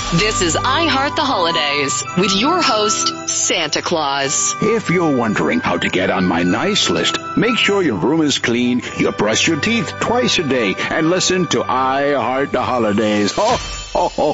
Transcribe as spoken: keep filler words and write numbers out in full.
This is I Heart the Holidays with your host, Santa Claus. If you're wondering how to get on my nice list, make sure your room is clean, you brush your teeth twice a day, and listen to I Heart the Holidays. Ho, ho, ho,